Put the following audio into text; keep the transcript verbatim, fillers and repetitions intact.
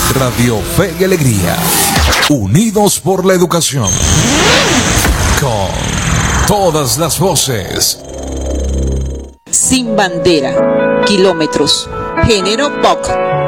Radio Fe y Alegría, unidos por la educación, con todas las voces. Sin bandera, kilómetros, género pop.